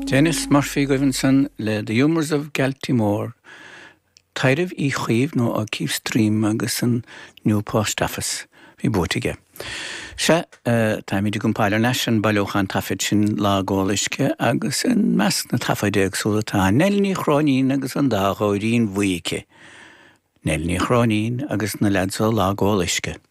Dennis Murphy Govinson le The Humours of Galtymore. Tairih í chuomh nó a Keith Stream agus an New Post Office. Bhí bútige. Se, tá mí gúmpáidir leis an bailóchan tafid sin lágólaisce agus an meas na tafaidéag súlatá nelní chránín agus an dághóirín bhuiice. Nelní chránín agus na leadsó lágólaisce.